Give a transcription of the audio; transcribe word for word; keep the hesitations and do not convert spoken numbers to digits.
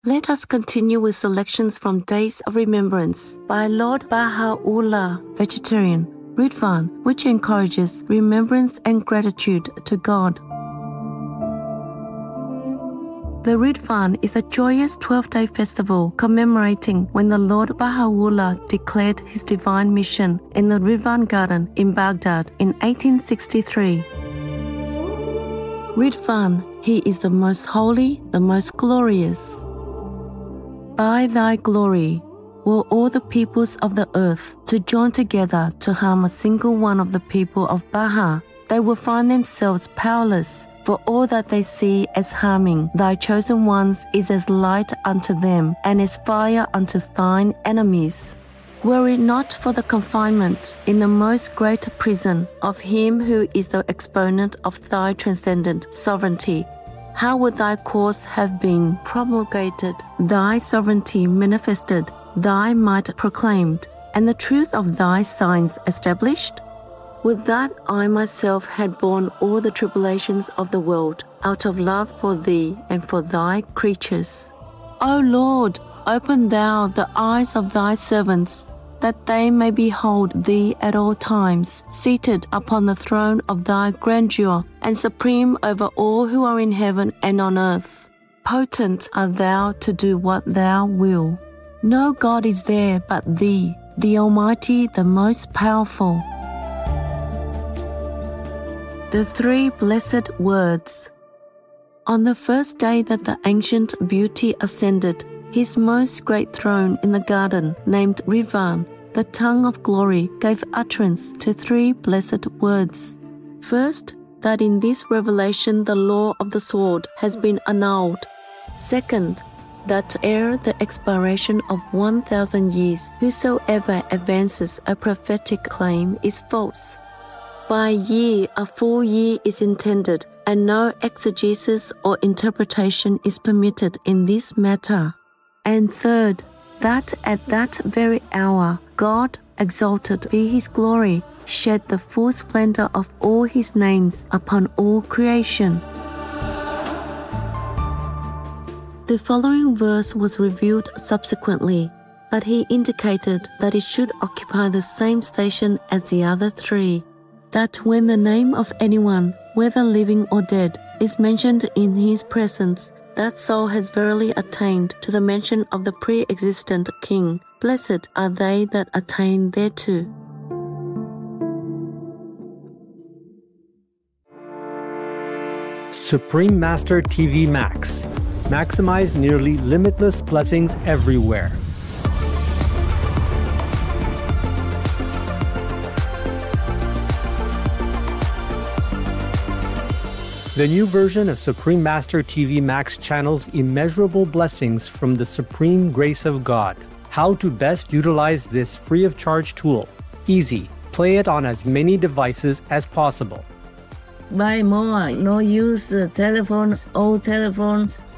Let us continue with selections from Days of Remembrance by Lord Baha'u'llah, vegetarian, Ridvan, which encourages remembrance and gratitude to God. The Ridvan is a joyous twelve-day festival commemorating when the Lord Baha'u'llah declared his divine mission in the Ridvan Garden in Baghdad in eighteen sixty-three. Ridvan, he is the most holy, the most glorious. By thy glory will all the peoples of the earth to join together to harm a single one of the people of Baha. They will find themselves powerless, for all that they see as harming thy chosen ones is as light unto them and as fire unto thine enemies. Were it not for the confinement in the most great prison of him who is the exponent of thy transcendent sovereignty, how would thy cause have been promulgated, thy sovereignty manifested, thy might proclaimed, and the truth of thy signs established? Would that I myself had borne all the tribulations of the world out of love for thee and for thy creatures. O Lord, open thou the eyes of thy servants, that they may behold thee at all times, seated upon the throne of thy grandeur, and supreme over all who are in heaven and on earth. Potent art thou to do what thou wilt. No God is there but thee, the Almighty, the most powerful. The three blessed words. On the first day that the ancient beauty ascended his most great throne in the garden named Ridvan, the tongue of glory gave utterance to three blessed words. First, that in this revelation the law of the sword has been annulled. Second, that ere the expiration of one thousand years, whosoever advances a prophetic claim is false. By year, a full year is intended, and no exegesis or interpretation is permitted in this matter. And third, that at that very hour, God, exalted be his glory, shed the full splendor of all his names upon all creation. The following verse was revealed subsequently, but he indicated that it should occupy the same station as the other three. That when the name of anyone, whether living or dead, is mentioned in his presence, that soul has verily attained to the mention of the pre-existent King. Blessed are they that attain thereto. Supreme Master T V Max. Maximize nearly limitless blessings everywhere. The new version of Supreme Master T V Max channels immeasurable blessings from the supreme grace of God. How to best utilize this free of charge tool. Easy. Play it on as many devices as possible. Buy more, no use uh, telephones, old telephones.